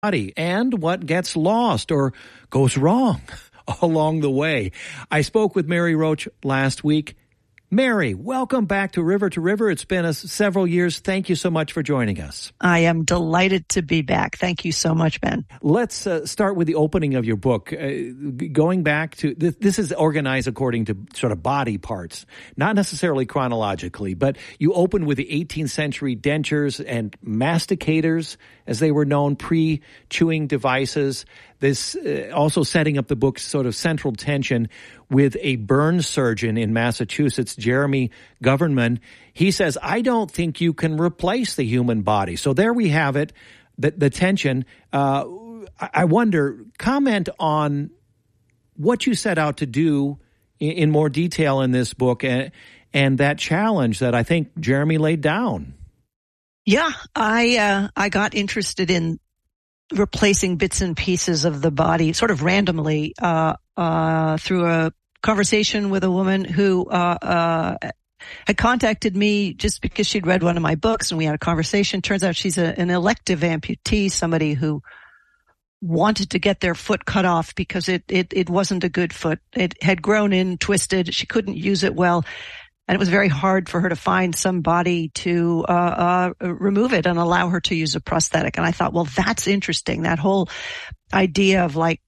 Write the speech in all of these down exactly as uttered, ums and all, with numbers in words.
body and what gets lost or goes wrong along the way. I spoke with Mary Roach last week. Mary, welcome back to River to River. It's been a, several years. Thank you so much for joining us. I am delighted to be back. Thank you so much, Ben. Let's uh, start with the opening of your book. Uh, going back to, this, this is organized according to sort of body parts, not necessarily chronologically, but you open with the eighteenth century dentures and masticators, as they were known, pre-chewing devices. This uh, also setting up the book's sort of central tension with a burn surgeon in Massachusetts, Jeremy Governman. He says, I don't think you can replace the human body. So there we have it, the, the tension. Uh, I wonder, comment on what you set out to do in, in more detail in this book and, and that challenge that I think Jeremy laid down. Yeah, I uh, I got interested in replacing bits and pieces of the body sort of randomly uh, uh, through a conversation with a woman who uh, uh, had contacted me just because she'd read one of my books, and we had a conversation. Turns out she's a, an elective amputee, somebody who wanted to get their foot cut off because it, it, it wasn't a good foot. It had grown in, twisted. She couldn't use it well. And it was very hard for her to find somebody to uh, uh remove it and allow her to use a prosthetic. And I thought, well, that's interesting. That whole idea of like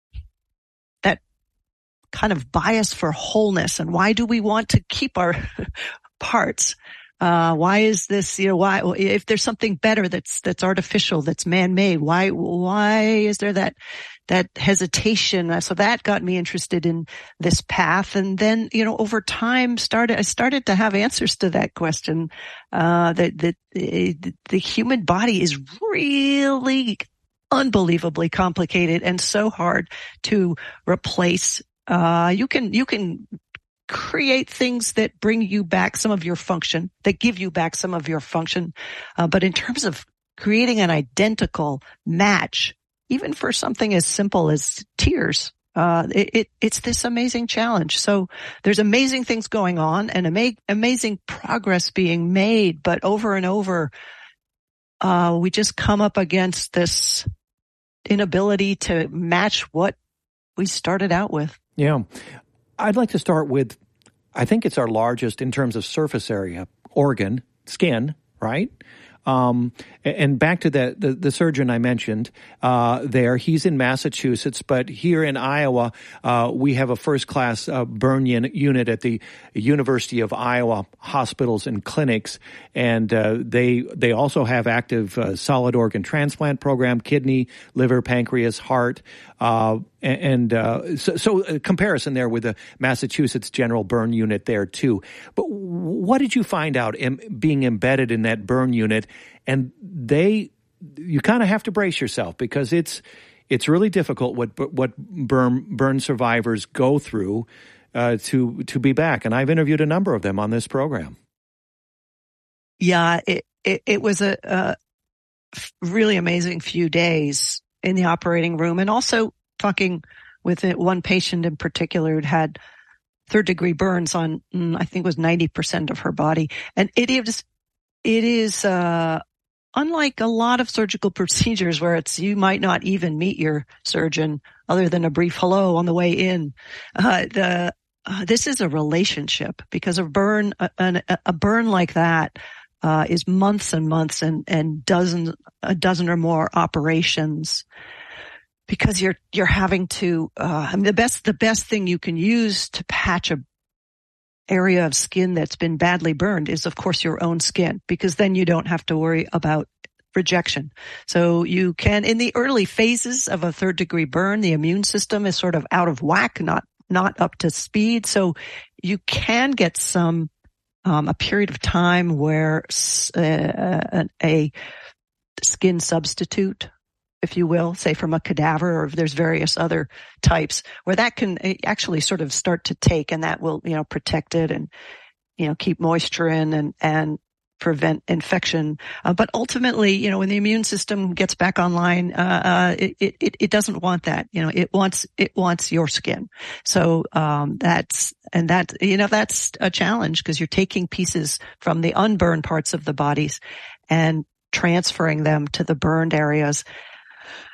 that kind of bias for wholeness. And why do we want to keep our parts? Uh, why is this, you know, why, if there's something better that's, that's artificial, that's man-made, why, why is there that, that hesitation? So that got me interested in this path. And then, you know, over time started, I started to have answers to that question, uh, that, that the, the human body is really unbelievably complicated and so hard to replace. Uh, you can, you can, create things that bring you back some of your function, that give you back some of your function. Uh, but in terms of creating an identical match, even for something as simple as tears, uh, it, it, it's this amazing challenge. So there's amazing things going on and ama- amazing progress being made, but over and over, uh, we just come up against this inability to match what we started out with. Yeah. I'd like to start with, I think it's our largest in terms of surface area, organ, skin, right? Um, and back to the, the, the surgeon I mentioned uh, there, he's in Massachusetts, but here in Iowa, uh, we have a first-class uh, burn un- unit at the University of Iowa hospitals and clinics, and uh, they they also have active uh, solid organ transplant program, kidney, liver, pancreas, heart, uh, and uh, so, so a comparison there with the Massachusetts General Burn Unit there too. But what did you find out in, being embedded in that burn unit? And they, you kind of have to brace yourself because it's it's really difficult what what burn burn survivors go through uh, to to be back. And I've interviewed a number of them on this program. Yeah, it it, it was a, a really amazing few days in the operating room, and also talking with one patient in particular who'd had third degree burns on, I think it was ninety percent of her body. And it is, it is, uh, unlike a lot of surgical procedures where it's, you might not even meet your surgeon other than a brief hello on the way in. Uh, the, uh, this is a relationship because a burn, a, a, a burn like that, uh, is months and months and, and dozens, a dozen or more operations. Because you're, you're having to, uh, I mean, the best, the best thing you can use to patch a area of skin that's been badly burned is, of course, your own skin, because then you don't have to worry about rejection. So you can, in the early phases of a third degree burn, the immune system is sort of out of whack, not, not up to speed. So you can get some, um, a period of time where, uh, a, a skin substitute, if you will, say from a cadaver, or if there's various other types where that can actually sort of start to take, and that will, you know, protect it and, you know, keep moisture in and, and prevent infection. Uh, but ultimately, you know, when the immune system gets back online, uh, uh, it, it, it doesn't want that. You know, it wants, it wants your skin. So, um, that's, and that, you know, that's a challenge because you're taking pieces from the unburned parts of the bodies and transferring them to the burned areas.